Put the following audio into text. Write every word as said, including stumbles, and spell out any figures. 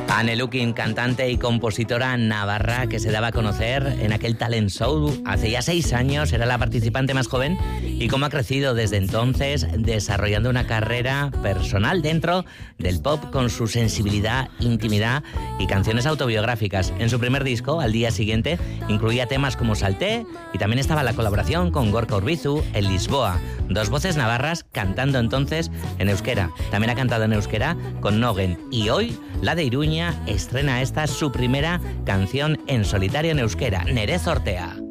Ane Lukin, cantante y compositora navarra que se daba a conocer en aquel talent show hace ya seis años, era la participante más joven, y cómo ha crecido desde entonces desarrollando una carrera personal dentro del pop con su sensibilidad, intimidad y canciones autobiográficas. En su primer disco, Al día siguiente, incluía temas como Salté y también estaba la colaboración con Gorka Urbizu en Lisboa. Dos voces navarras cantando entonces en euskera. También ha cantado en euskera con Nogen, y hoy la de Iruña estrena esta su primera canción en solitario en euskera, Nerez Ortea.